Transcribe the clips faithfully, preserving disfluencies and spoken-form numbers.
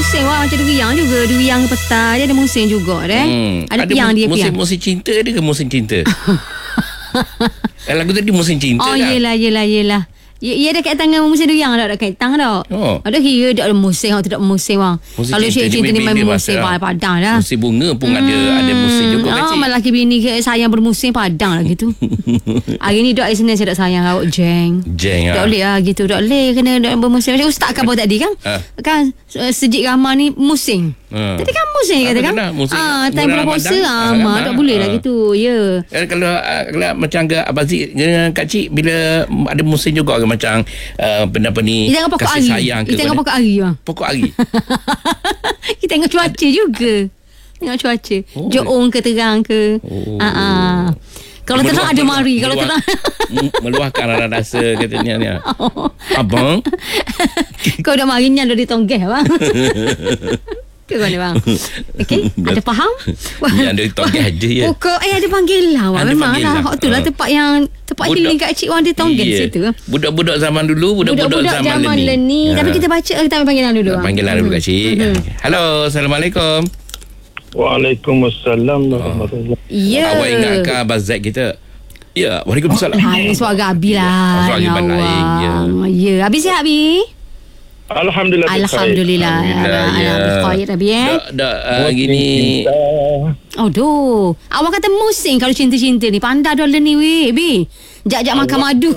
musim wah, macam durian juga. Durian petang dia ada musim juga deh. Hmm. Ada, Ada piang mus- dia musim, piang. musim cinta ada ke musim cinta? Eh, lagu tadi musim cinta Oh, dah. yelah, yelah, yelah. Ya, ya ada kat tangan musim durian dah, ada kat tang dah. Oh. Ada kira dak ada musim, oh tidak musim bang. Musim Kalau cinta, cinta, cinta ni dia memang bila musim masa- padang dah. Musim bunga pun ada ada musim juga kan, Ah, cik? malah laki bini ke sayang bermusim padang lah gitu. Hari ni dok Isnin saya tak sayang awak jeng. Jeng Tak ah. boleh lah gitu. Tak boleh kena dok bermusim. Macam ustaz kan bawa tadi kan? Ah. Kan uh, Sejid Rahman ni musim. Ah. Tadi kan musim Ah, kata kan? betul dah, musim. Ah, time Bulan bulan puasa Ramadan, ah, ah, mak ah, tak boleh lah ah. gitu. Ya. Eh, kalau, uh, kalau macam ke Abang Zik dengan Kak Cik bila ada musim juga ke macam uh, benda-benda ni Kita tengok pokok kasih hari. sayang ke Kita tengok pada- pokok hari bang. pokok hari. Kita tengok cuaca juga. Tengok cuaca. Oh. Joong ke terang ke. Oh. Ah, ah. Kalau Meluah- terang ada meluah- mari. Kalau meluah- terang m- meluahkan rasa katanya ni. Abang kau dah marinya dah ditonggeh bang. Ke mana bang? Okey, ada faham? Ni ada tonggeh aja ya. Pokok eh ada panggilan bang. Ada Memang panggilan. lah. Hak tu lah Ah. tempat yang tempat Budak- healing kat cik orang dia tonggeh Iya. situ. Budak-budak zaman dulu, budak-budak, Budak-budak zaman, zaman learning. learning. Ha. Tapi kita baca kita ambil panggilan dulu bang. Panggilan dulu Kak Cik. Mhm. Halo, Assalamualaikum. Waalaikumsalam warahmatullahi. Ya. Awak ingat ke Abang Zaid kita? Ya, Waalaikumsalam. Ha, ini suara Abi lah. Suara Ya Abi lain, ya. Allah. Ya, Abi sihat Abi? Alhamdulillah. Alhamdulillah. Alhamdulillah, ya. Alhamdulillah. Khair Abi eh. Dak dak uh, gini. Oh doh. Awak kata musim kalau cinta-cinta ni. Pandai dah ni weh, Abi. Jak-jak makan madu.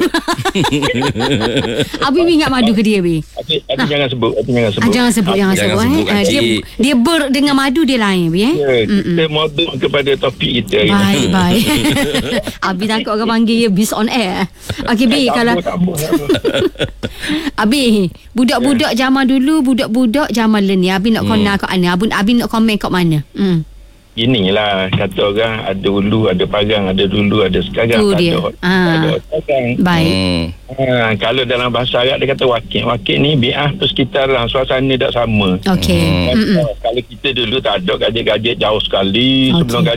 Abi ingat madu ke dia, Abi? Abi, Abi jangan sebut, Abi jangan sebut. Ah, jangan sebut, jangan, Jangan sebut, sebut, eh. Ah, dia Cik. dia ber dengan madu dia lain, Abi eh. Ya, kita modul kepada topik kita hari ni. Baik, baik. Abi takut orang panggil dia bis on air. Okey, Bi, Tak kalau apa, tak apa, tak apa. Abi, budak-budak zaman dulu, budak-budak zaman ni. Abi nak kena kat mana? Abi, Abi nak komen kat mana? Hmm. Inilah kata orang ada dulu, ada parang, ada dulu, ada sekarang. Tu tak dia. ada, Ah. tak ada sekarang. Baik. Hmm. Ha, kalau dalam bahasa Arab dia kata wakil. Wakil ni bi'ah persekitaran, suasana tak sama. Okey. Hmm. Mm-mm. Kalau kita dulu tak ada gadget-gadget jauh sekali. Okey. Sebelum